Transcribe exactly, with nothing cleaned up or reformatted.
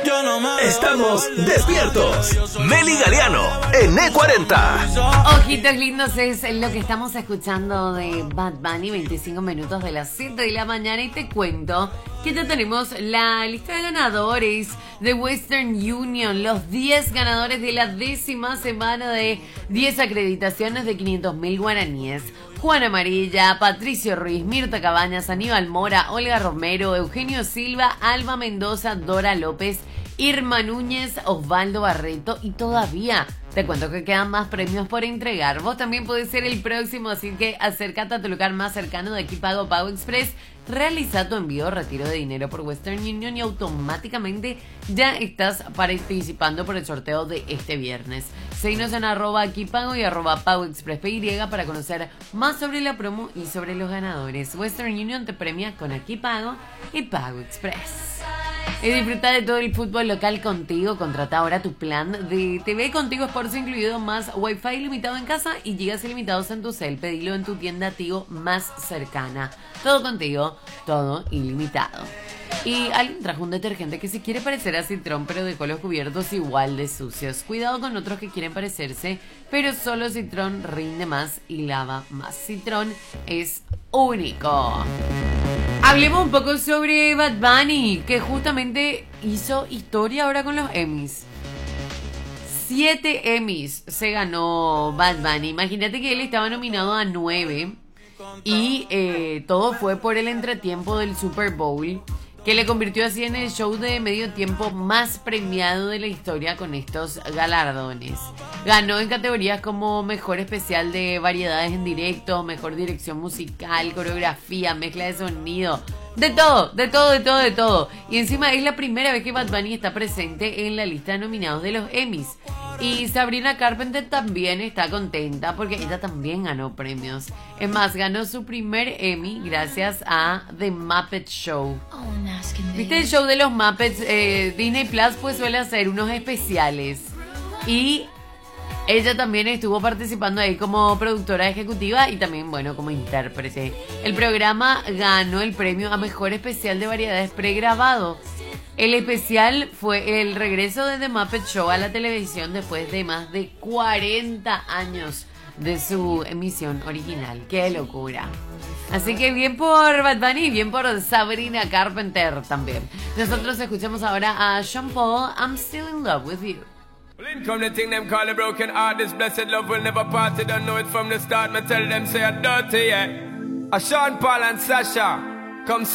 Estamos despiertos. Meli Galeano en E cuarenta. Ojitos lindos es lo que estamos escuchando de Bad Bunny, veinticinco minutos de las siete de la mañana, y te cuento que ya tenemos la lista de ganadores de Western Union, los diez ganadores de la décima semana de diez acreditaciones de quinientos mil guaraníes. Juana Amarilla, Patricio Ruiz, Mirta Cabañas, Aníbal Mora, Olga Romero, Eugenio Silva, Alba Mendoza, Dora López, Irma Núñez, Osvaldo Barreto, y todavía te cuento que quedan más premios por entregar. Vos también podés ser el próximo, así que acércate a tu lugar más cercano de Aquí Pago Pago Express. Realiza tu envío o retiro de dinero por Western Union y automáticamente ya estás participando por el sorteo de este viernes. Seguinos en arroba Aquí Pago y arroba Pago Express P Y para conocer más sobre la promo y sobre los ganadores. Western Union te premia con Aquí Pago y Pago Express. Y disfruta de todo el fútbol local contigo. Contrata ahora tu plan de T V Contigo Sports incluido, más Wi-Fi ilimitado en casa y gigas ilimitados en tu cel. Pedilo en tu tienda Tigo más cercana. Todo contigo, todo ilimitado. Y alguien trajo un detergente que se quiere parecer a Citrón, pero dejó los cubiertos igual de sucios. Cuidado con otros que quieren parecerse, pero solo Citrón rinde más y lava más. Citrón es único. Hablemos un poco sobre Bad Bunny, que justamente hizo historia ahora con los Emmys. Siete Emmys se ganó Bad Bunny. Imagínate que él estaba nominado a nueve y eh, todo fue por el entretiempo del Super Bowl, que le convirtió así en el show de medio tiempo más premiado de la historia con estos galardones. Ganó en categorías como mejor especial de variedades en directo, mejor dirección musical, coreografía, mezcla de sonido, de todo, de todo, de todo, de todo. Y encima es la primera vez que Bad Bunny está presente en la lista de nominados de los Emmys. Y Sabrina Carpenter también está contenta porque ella también ganó premios. Es más, ganó su primer Emmy gracias a The Muppet Show. ¿Viste el show de los Muppets? Eh, Disney Plus pues suele hacer unos especiales. Y ella también estuvo participando ahí como productora ejecutiva y también, bueno, como intérprete. El programa ganó el premio a mejor especial de variedades pregrabado. El especial fue el regreso de The Muppet Show a la televisión después de más de cuarenta años de su emisión original. ¡Qué locura! Así que bien por Bad Bunny, bien por Sabrina Carpenter también. Nosotros escuchamos ahora a Sean Paul, I'm Still in Love with You. Well, in come the thing them call a broken heart. This blessed love will never part. They don't know it from the start. Me tell them say I'm dirty, yeah. A Sean Paul and Sasha come.